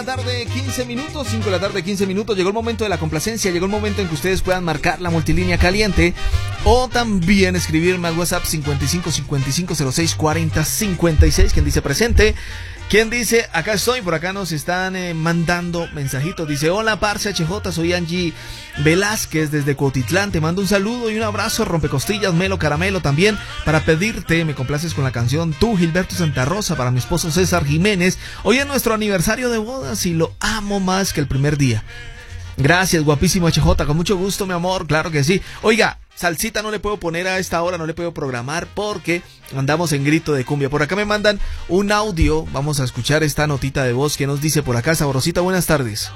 Tarde 15 minutos, 5 de la tarde 15 minutos, llegó el momento de la complacencia, llegó el momento en que ustedes puedan marcar la multilínea caliente o también escribirme al WhatsApp 55 55 06 40 56, quien dice presente, quien dice acá estoy, por acá nos están mandando mensajitos, dice hola parce HJ, soy Angie Velázquez desde Cuautitlán, te mando un saludo y un abrazo, rompecostillas, Melo Caramelo también, para pedirte, me complaces con la canción Tú Gilberto Santa Rosa para mi esposo César Jiménez, hoy es nuestro aniversario de bodas y lo amo más que el primer día. Gracias, guapísimo HJ, con mucho gusto, mi amor, claro que sí. Oiga, salsita no le puedo poner a esta hora, no le puedo programar porque andamos en grito de cumbia. Por acá me mandan un audio, vamos a escuchar esta notita de voz que nos dice por acá, Sabrosita, buenas tardes.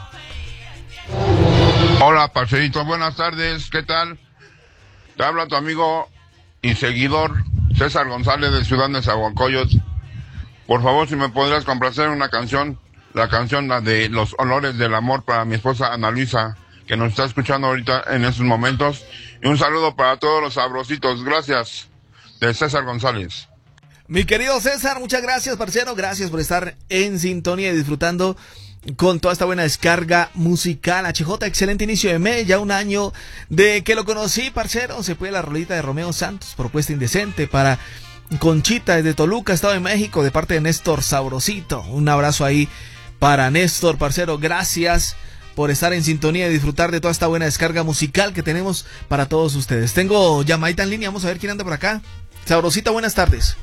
Hola, parcerito, buenas tardes, ¿qué tal? Te habla tu amigo y seguidor César González de Ciudad Nezahualcóyotl. Por favor, si me podrías complacer una canción, la canción la de Los Olores del Amor para mi esposa Ana Luisa, que nos está escuchando ahorita en estos momentos. Y un saludo para todos los sabrositos. Gracias, de César González. Mi querido César, muchas gracias, parcero. Gracias por estar en sintonía y disfrutando con toda esta buena descarga musical. HJ, excelente inicio de mes, ya un año de que lo conocí, parcero. Se puede la rolita de Romeo Santos, Propuesta Indecente, para Conchita desde Toluca, Estado de México, de parte de Néstor Sabrosito. Un abrazo ahí para Néstor, parcero. Gracias por estar en sintonía y disfrutar de toda esta buena descarga musical que tenemos para todos ustedes. Tengo llamadita en línea, vamos a ver quién anda por acá. Sabrosita, buenas tardes.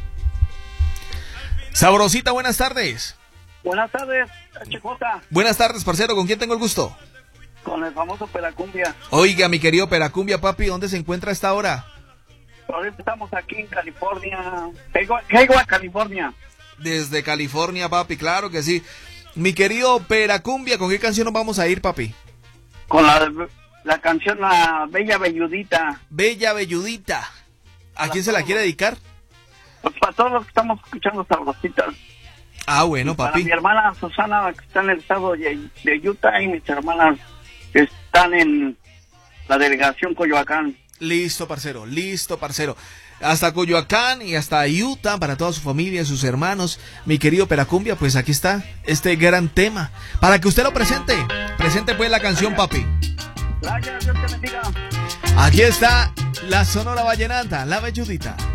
Sabrosita, buenas tardes. Buenas tardes, HJ. Buenas tardes, parcero, ¿con quién tengo el gusto? Con el famoso Peracumbia. Oiga, mi querido Peracumbia, papi, ¿dónde se encuentra a esta hora? Ahorita estamos aquí en California. Hayward, California. Desde California, papi, claro que sí. Mi querido Peracumbia, ¿con qué canción nos vamos a ir, papi? Con la canción La Bella Velludita. Bella Velludita. ¿A quién se la quiere dedicar? Pues para todos los que estamos escuchando Sabrositas. Ah, bueno, papi. Para mi hermana Susana, que está en el estado de Utah, y mis hermanas que están en la delegación Coyoacán. Listo, parcero, listo, parcero. Hasta Coyoacán y hasta Utah, para toda su familia, sus hermanos. Mi querido Peracumbia, pues aquí está este gran tema, para que usted lo presente. Presente pues la canción, papi. Gracias, Dios te bendiga. Aquí está la Sonora Vallenata, La Velludita.